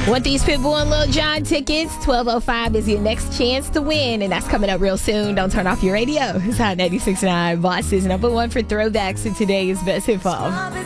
Want these Pitbull and Lil Jon tickets? 12:05 is your next chance to win, and that's coming up real soon. Don't turn off your radio. It's Hot 96.9, Boston's number one for throwbacks in today's Best Hip Hop.